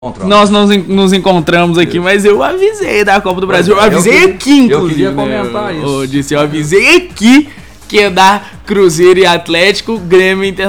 Nós nos encontramos aqui, mas eu avisei da Copa do Brasil. Eu avisei aqui, inclusive. Eu queria comentar isso. Eu avisei aqui que ia dar Cruzeiro e Atlético, Grêmio e Internacional.